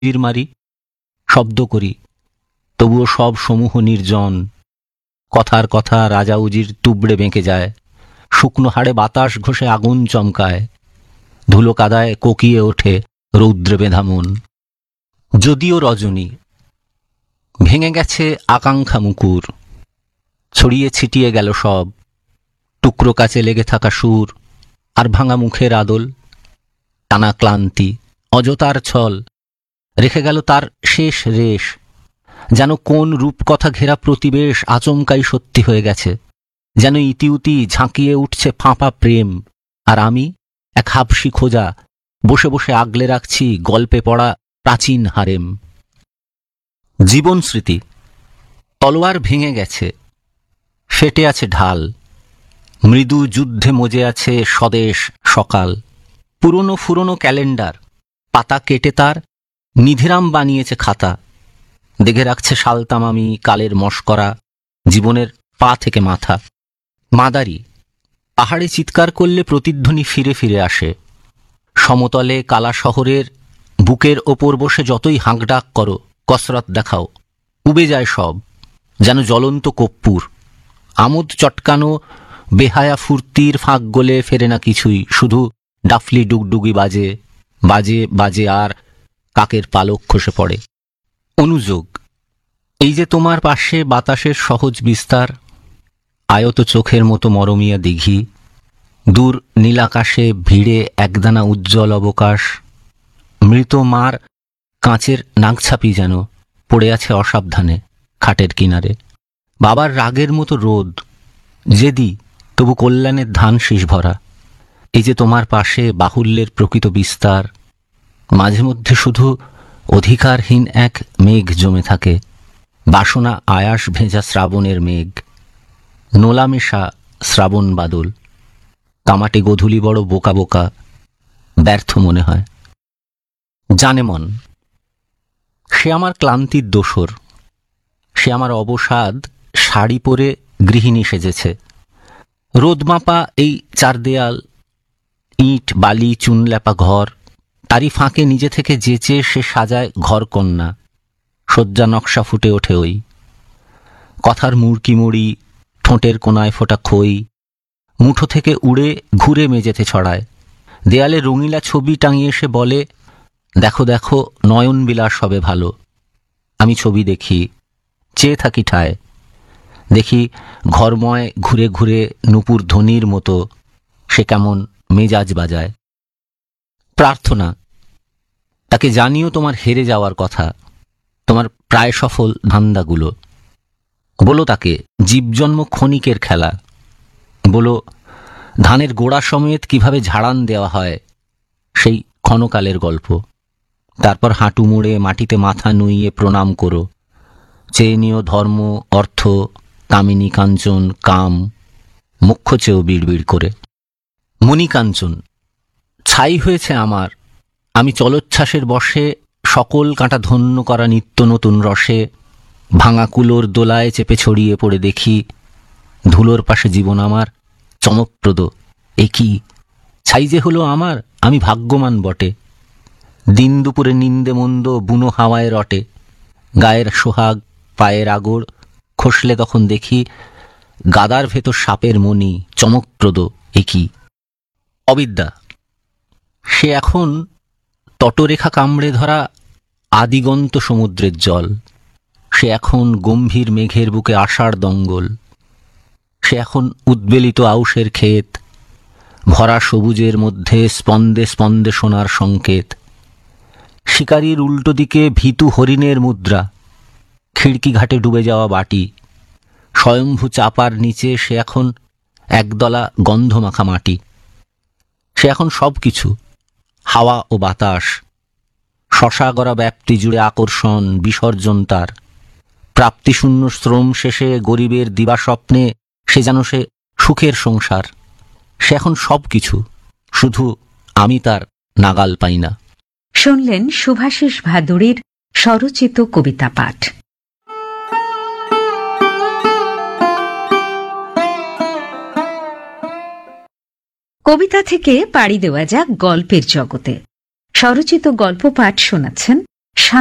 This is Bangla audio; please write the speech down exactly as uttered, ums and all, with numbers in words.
তীর মারি, শব্দ করি, তবুও সব সমূহ নির্জন। কথার কথা রাজা উজির তুবড়ে বেঁকে যায়, শুকনো হাড়ে বাতাস ঘষে আগুন চমকায়, ধুলো কাদায় কোকিয়ে ওঠে রৌদ্রে বেঁধা মন। যদিও রজনী ভেঙে গেছে আকাঙ্ক্ষা মুকুর, ছড়িয়ে ছিটিয়ে গেল সব, টুকরো কাছে লেগে থাকা সুর আর ভাঙা মুখের আদল, টানা ক্লান্তি, অযথার ছল, রেখে গেল তার শেষ রেশ। যেন কোন রূপকথা ঘেরা প্রতিবেশ আচমকাই সত্যি হয়ে গেছে, যেন ইতিউতি ঝাঁকিয়ে উঠছে ফাঁপা প্রেম, আর আমি এক হাবশি খোঁজা বসে বসে আগলে রাখছি গল্পে পড়া প্রাচীন হারেম। জীবন স্মৃতি তলোয়ার ভেঙে গেছে, ফেটে আছে ঢাল, মৃদু যুদ্ধে মজে আছে স্বদেশ সকাল। পুরনো ফুরনো ক্যালেন্ডার পাতা কেটে তার নিধিরাম বানিয়েছে খাতা, দেখে রাখছে সালতামামি কালের মস্করা জীবনের পা থেকে মাথা। মাদারি পাহাড়ে চিৎকার করলে প্রতিধ্বনি ফিরে ফিরে আসে, সমতলে কালা শহরের বুকের ওপর বসে যতই হাঁকডাক করো, কসরত দেখাও, উবে যায় সব যেন জ্বলন্ত কর্পূর। আমোদ চটকানো বেহায়া ফুর্তির ফাঁক গলে ফেরে না কিছুই, শুধু ডাফলি ডুগডুগি বাজে বাজে বাজে আর কাকের পালক খসে পড়ে। অনুযোগ এই যে তোমার পাশে বাতাসের সহজ বিস্তার, আয়ত চোখের মতো মরমিয়া দিঘি, দূর নীলাকাশে ভিড়ে একদানা উজ্জ্বল অবকাশ, মৃত মার কাঁচের নাগছাপি যেন পড়ে আছে অসাবধানে খাটের কিনারে, বাবার রাগের মতো রোদ, জেদি তবু কল্যাণের ধান শীষ ভরা। এই যে তোমার পাশে বাহুল্যের প্রকৃত বিস্তার, মাঝে মধ্যে শুধু অধিকারহীন এক মেঘ জমে থাকে, বাসনা আয়াস ভেজা শ্রাবণের মেঘ, নোলামেশা শ্রাবণ বাদল। কামাটে গোধূলি বড় বোকা বোকা, ব্যর্থ মনে হয়। জানে মন সে আমার ক্লান্তির দোসর, সে আমার অবসাদ শাড়ি পরে গৃহিণী সেজেছে। রোদমাপা এই চার দেয়াল, ইট বালি চুনল্যাপা ঘর, তারই ফাঁকে নিজে থেকে যেচে সে সাজায় ঘর কন্যা। শয্যা নকশা ফুটে ওঠে ওই কথার মুড়কি মুড়ি, ঠোঁটের কোনায় ফোটা খই, মুঠো থেকে উড়ে ঘুরে মেঝেতে ছড়ায়। দেয়ালে রঙিলা ছবি টাঙিয়ে সে বলে, দেখো দেখো নয়ন বিলাস হবে ভালো। আমি ছবি দেখি, চেয়ে থাকি ঠায়, দেখি ঘরময় ঘুরে ঘুরে নূপুর ধ্বনির মতো সে কেমন মেজাজ বাজায়। প্রার্থনা তাকে জানিও তোমার হেরে যাওয়ার কথা, তোমার প্রায় সফল ধান্দাগুলো। বলো তাকে জীবজন্ম ক্ষণিকের খেলা, বলো ধানের গোড়া সমেত কিভাবে ঝাড়ান দেওয়া হয় সেই ক্ষণকালের গল্প। তারপর হাঁটু মুড়ে মাটিতে মাথা নুইয়ে প্রণাম করো, চেয়ে নিও ধর্ম, অর্থ, কামিনী কাঞ্চন, কাম, মুখ্য চেয়েও বিড়বিড় করে। মণিকাঞ্চন ছাই হয়েছে আমার, আমি চলোচ্ছ্বাসের বসে সকল কাঁটা ধন্য করা নিত্য নতুন রসে ভাঙা কুলোর দোলায় চেপে ছড়িয়ে পড়ে দেখি ধুলোর পাশে জীবন আমার চমকপ্রদ। এ কি ছাই যে হলো আমার, আমি ভাগ্যবান বটে। দিন দুপুরে নিন্দে মন্দ বুনো হাওয়ায় রটে, গায়ের সোহাগ পায়ের আগড় খসলে তখন দেখি গাদার ভেতর সাপের মণি চমকপ্রদ। এ কি অবিদ্যা সে এখন তটরেখা কামড়ে ধরা আদিগন্ত সমুদ্রের জল, সে এখন গম্ভীর মেঘের বুকে আষাঢ় দঙ্গল, সে এখন উদ্বেলিত আউশের ক্ষেত, ভরা সবুজের মধ্যে স্পন্দে স্পন্দে সোনার সংকেত। শিকারীর উল্টো দিকে ভীতু হরিণের মুদ্রা, খিড়কি ঘাটে ডুবে যাওয়া বাটি, স্বয়ম্ভু চাপার নিচে সে এখন একদলা গন্ধমাখা মাটি। সে এখন সব কিছু, হাওয়া ও বাতাস, শশাগড়া ব্যাপ্তি জুড়ে আকর্ষণ বিসর্জন তার। প্রাপ্তিশূন্য শ্রম শেষে গরিবের দিবাস্বপ্নে সে যেন সে সুখের সংসার। সে এখন সব কিছু, শুধু আমি তার নাগাল পাই না। শুনলেন শুভাশিস ভাদুড়ীর স্বরচিত কবিতা পাঠ। কবিতা থেকে পাড়ি দেওয়া যাক গল্পের জগতে। স্বরচিত গল্প পাঠ শোনাচ্ছেন